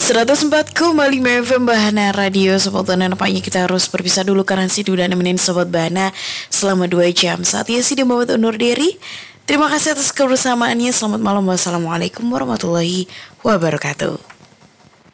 104,5 FM Bahana Radio. Sobat Bahana, nampaknya kita harus berpisah dulu karena Sidu udah nemenin Sobat Bahana selama 2 jam. Saatnya Sidu mau undur diri. Terima kasih atas kebersamaannya. Selamat malam. Wassalamualaikum warahmatullahi wabarakatuh.